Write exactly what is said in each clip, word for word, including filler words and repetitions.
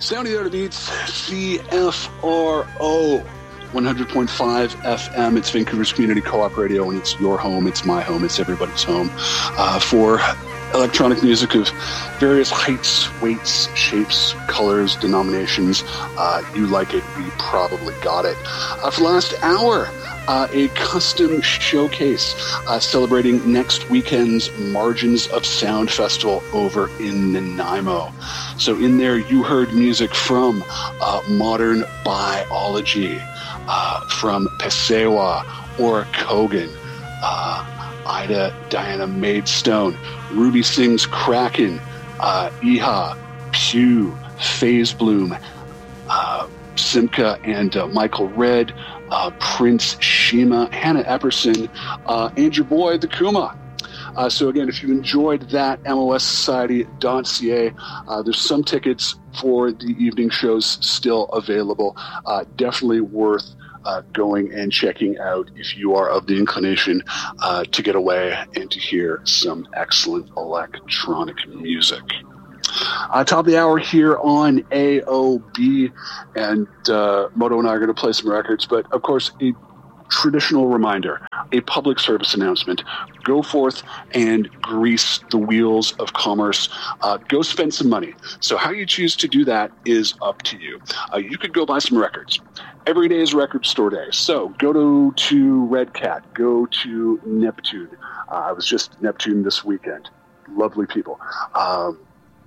Sound of the Art of Beats, C F R O, one hundred point five F M. It's Vancouver's Community Co-op Radio, and it's your home, it's my home, it's everybody's home uh, for electronic music of various heights, weights, shapes, colors, denominations. Uh, you like it, we probably got it. Uh, for the last hour, Uh, a custom showcase uh, celebrating next weekend's Margins of Sound Festival over in Nanaimo. So in there, you heard music from uh, Modern Biology, uh, from Pesewa, Ora Kogan, uh, Ida Diana Maidstone, Ruby Sings Kraken, uh, Iha, Pew, Phase Bloom, uh, Simca and uh, Michael Red, Uh, Prince Shima, Hannah Epperson, uh, and your boy, the Kuma. Uh, so again, if you enjoyed that, M O S society dot C A, uh, there's some tickets for the evening shows still available. Uh, definitely worth uh, going and checking out if you are of the inclination uh, to get away and to hear some excellent electronic music. Uh, top of the hour here on A O B, and uh, Moto and I are going to play some records, but of course a traditional reminder, a public service announcement. Go forth and grease the wheels of commerce. Uh, go spend some money. So how you choose to do that is up to you. Uh, you could go buy some records. Every day is record store day. So go to, to Red Cat, go to Neptune. Uh, I was just at Neptune this weekend. Lovely people. Um,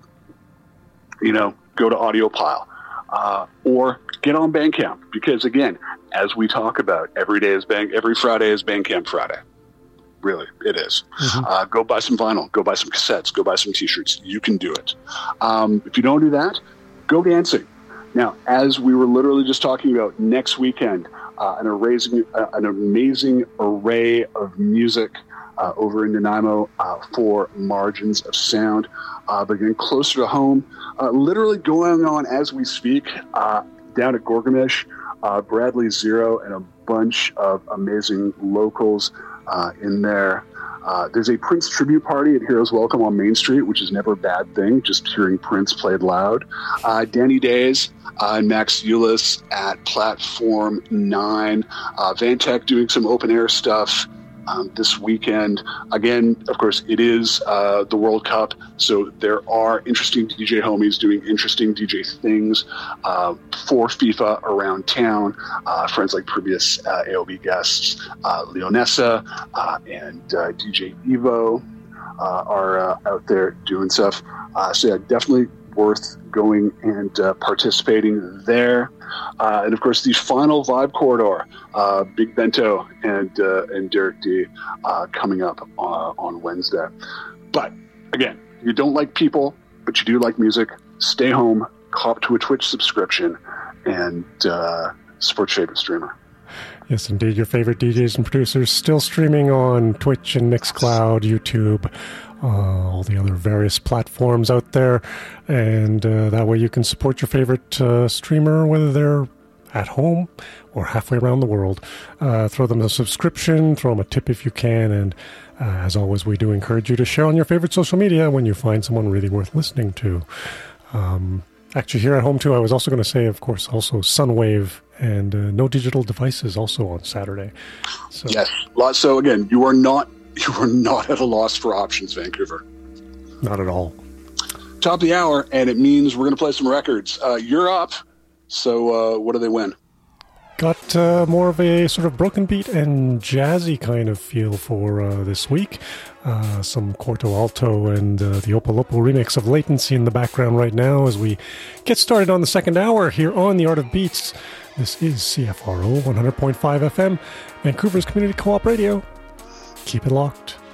You know, go to AudioPile uh, or get on Bandcamp, because again, as we talk about, every day is Band, every Friday is Bandcamp Friday. Really, it is. Mm-hmm. Uh, go buy some vinyl, go buy some cassettes, go buy some T-shirts. You can do it. Um, if you don't do that, go dancing. Now, as we were literally just talking about, next weekend, uh, an, amazing, uh, an amazing array of music uh, over in Nanaimo uh, for Margins of Sound. Uh, but again, closer to home, uh, literally going on as we speak, uh, down at Gorgamesh, uh, Bradley Zero, and a bunch of amazing locals uh, in there. Uh, there's a Prince tribute party at Heroes Welcome on Main Street, which is never a bad thing, just hearing Prince played loud. Uh, Danny Days uh, and Max Eulis at Platform nine. Uh, Vantech doing some open air stuff Um, this weekend. Again, of course, it is uh, the World Cup, so there are interesting D J homies doing interesting D J things uh, for FIFA around town. Uh, friends like previous uh, A O B guests, uh, Leonessa uh, and uh, D J Evo uh, are uh, out there doing stuff. Uh, so yeah, definitely worth going and uh, participating there. Uh, and of course, the final Vibe Corridor, uh, Big Bento and uh, and Derek D uh, coming up uh, on Wednesday. But again, you don't like people, but you do like music. Stay home, cop to a Twitch subscription, and uh, support your favorite streamer. Yes, indeed. Your favorite D Js and producers still streaming on Twitch and Mixcloud, YouTube, uh, all the other various platforms out there. And uh, that way you can support your favorite uh, streamer, whether they're at home or halfway around the world. Uh, throw them a subscription, throw them a tip if you can. And uh, as always, we do encourage you to share on your favorite social media when you find someone really worth listening to. Um, actually, here at home, too, I was also going to say, of course, also Sunwave and uh, No Digital Devices also on Saturday. So. Yes. So again, you are not you are not at a loss for options, Vancouver. Not at all. Top of the hour, and it means we're going to play some records. Uh, you're up. So uh, what do they win? Got uh, more of a sort of broken beat and jazzy kind of feel for uh, this week. Uh, some Quarto Alto and uh, the Opolopo remix of Latency in the background right now as we get started on the second hour here on The Art of Beats. This is C F R O one hundred point five F M, Vancouver's Community Co-op Radio. Keep it locked.